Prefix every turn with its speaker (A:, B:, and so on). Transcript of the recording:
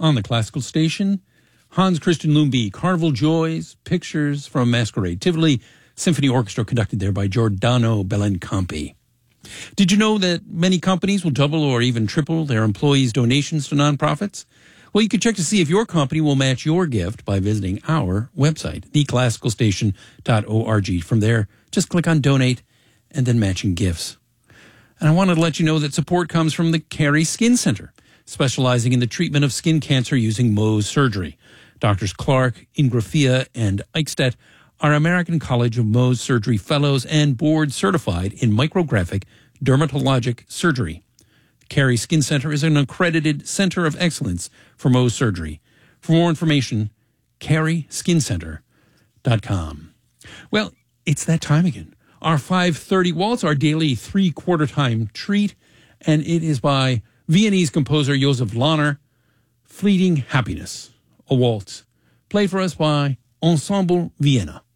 A: on the Classical Station. Hans Christian Lumby, Carnival Joys, Pictures from Masquerade Tivoli, Symphony Orchestra conducted there by Giordano Bellincampi. Did you know that many companies will double or even triple their employees' donations to nonprofits? Well, you can check to see if your company will match your gift by visiting our website, theclassicalstation.org. From there, just click on Donate and then Matching Gifts. And I wanted to let you know that support comes from the Carey Skin Center, specializing in the treatment of skin cancer using Mohs surgery. Doctors Clark, Ingrafia, and Eichstätt are American College of Mohs Surgery Fellows and board certified in micrographic dermatologic surgery. Carey Skin Center is an accredited center of excellence for Mohs surgery. For more information, careyskincenter.com. Well, it's that time again. Our 5:30 waltz, our daily three-quarter time treat, and it is by Viennese composer Josef Lahner, Fleeting Happiness, a waltz, played for us by Ensemble Vienna.